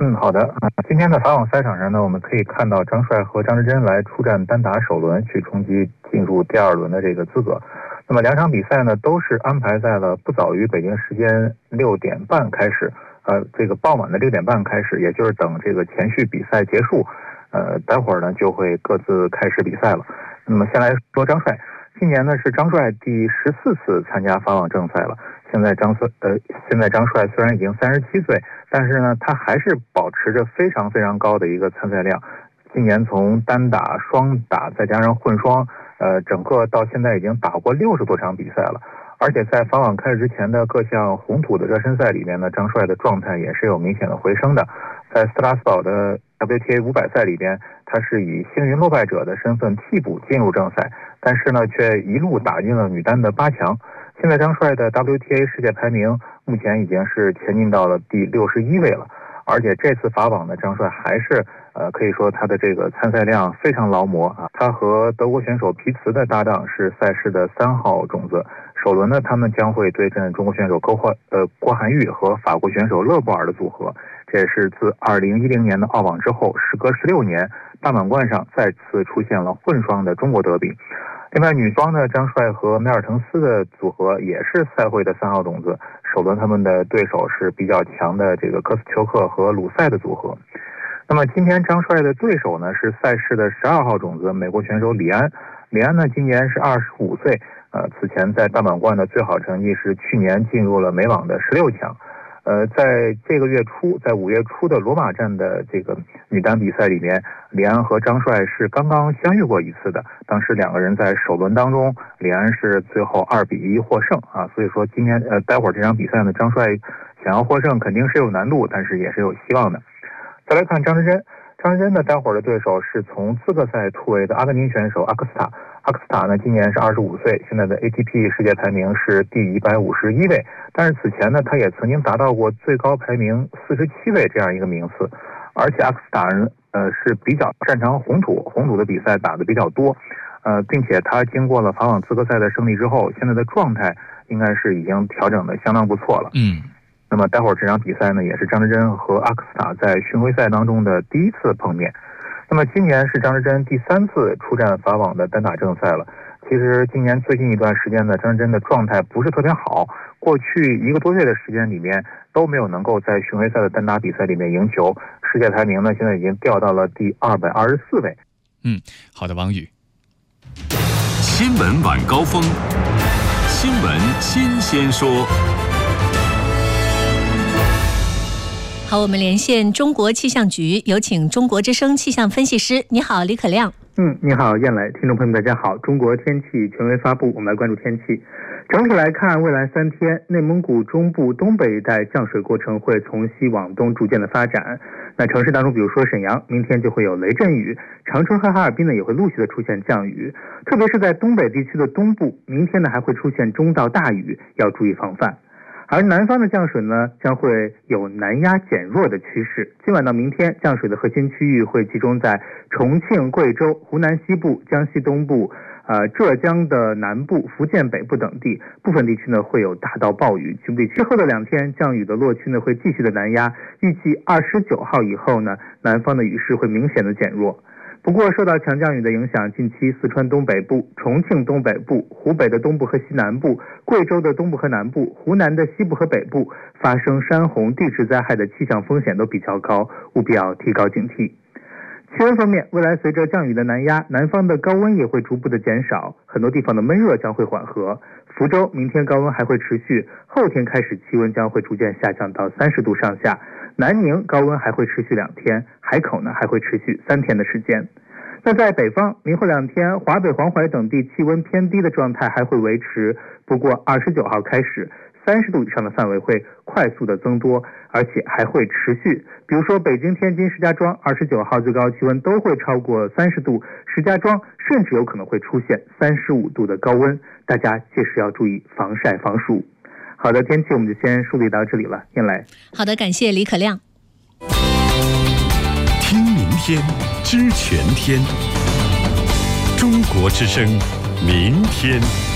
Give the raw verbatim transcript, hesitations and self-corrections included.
嗯，好的。今天的法网赛场上呢，我们可以看到张帅和张之臻来出战单打首轮，去冲击进入第二轮的这个资格。那么两场比赛呢，都是安排在了不早于北京时间六点半开始，呃，这个傍晚的六点半开始，也就是等这个前序比赛结束，呃，待会儿呢就会各自开始比赛了。那么先来说张帅，今年呢是张帅第十四次参加法网正赛了。现在张帅呃，现在张帅虽然已经三十七岁，但是呢，他还是保持着非常非常高的一个参赛量。今年从单打、双打再加上混双，呃，整个到现在已经打过六十多场比赛了。而且在法网开始之前的各项红土的热身赛里面呢，张帅的状态也是有明显的回升的。在斯拉斯堡的 W T A 五百赛里边，他是以星云落败者的身份替补进入正赛，但是呢，却一路打进了女单的八强。现在张帅的 W T A 世界排名目前已经是前进到了第六十一位了，而且这次法网的张帅还是呃可以说他的这个参赛量非常劳模啊。他和德国选手皮茨的搭档是赛事的三号种子，首轮呢他们将会对阵中国选手郭焕呃郭涵玉和法国选手勒布尔的组合，这也是自二零一零年的澳网之后，时隔十六年，大满贯上再次出现了混双的中国德比。另外女双呢，张帅和梅尔滕斯的组合也是赛会的三号种子，首轮他们的对手是比较强的这个科斯丘克和鲁塞的组合。那么今天张帅的对手呢是赛事的十二号种子美国选手李安。李安呢今年是二十五岁，呃，此前在大满贯的最好成绩是去年进入了美网的十六强。呃，在这个月初，在五月初的罗马站的这个女单比赛里面，李安和张帅是刚刚相遇过一次的。当时两个人在首轮当中，李安是最后二比一获胜啊。所以说今天呃，待会儿这场比赛呢，张帅想要获胜肯定是有难度，但是也是有希望的。再来看张之臻，张之臻呢，待会儿的对手是从资格赛突围的阿根廷选手阿克斯塔。阿克斯塔呢，今年是二十五岁，现在的 A T P 世界排名是第一百五十一位。但是此前呢，他也曾经达到过最高排名四十七位这样一个名次。而且阿克斯塔人呃是比较擅长红土，红土的比赛打得比较多，呃，并且他经过了法网资格赛的胜利之后，现在的状态应该是已经调整的相当不错了。 嗯。 那么待会儿这场比赛呢，也是张之臻和阿克斯塔在巡回赛当中的第一次碰面。那么今年是张之臻第三次出战法网的单打正赛了。其实今年最近一段时间呢，张之臻的状态不是特别好，过去一个多月的时间里面都没有能够在巡回赛的单打比赛里面赢球，世界排名呢现在已经掉到了第二百二十四位。 嗯，好的，王宇。 新闻晚高峰，新闻新鲜说。 好，我们连线中国气象局，有请中国之声气象分析师。你好，李可亮。 嗯，你好，燕磊，听众朋友们，大家好。中国天气权威发布，我们来关注天气。整体来看，未来三天，内蒙古中部、东北一带降水过程会从西往东逐渐的发展。那城市当中，比如说沈阳，明天就会有雷阵雨；长春和哈尔滨呢，也会陆续的出现降雨。特别是在东北地区的东部，明天呢还会出现中到大雨，要注意防范。而南方的降水呢，将会有南压减弱的趋势。今晚到明天，降水的核心区域会集中在重庆、贵州、湖南西部、江西东部、呃浙江的南部、福建北部等地，部分地区呢会有大到暴雨。局部地区之后的两天，降雨的落区呢会继续的南压，预计二十九号以后呢，南方的雨势会明显的减弱。不过受到强降雨的影响，近期四川东北部、重庆东北部、湖北的东部和西南部、贵州的东部和南部、湖南的西部和北部发生山洪、地质灾害的气象风险都比较高，务必要提高警惕。气温方面，未来随着降雨的南压，南方的高温也会逐步的减少，很多地方的闷热将会缓和。福州明天高温还会持续，后天开始气温将会逐渐下降到三十度上下。南宁高温还会持续两天，海口呢还会持续三天的时间。那在北方，明后两天华北、黄淮等地气温偏低的状态还会维持，不过二十九号开始，三十度以上的范围会快速的增多，而且还会持续。比如说北京、天津、石家庄二十九号最高气温都会超过三十度，石家庄甚至有可能会出现三十五度的高温，大家届时要注意防晒防暑。好的，天气我们就先梳理到这里了，燕来。 好的，感谢李可亮。 听明天，知全天。中国之声，明天。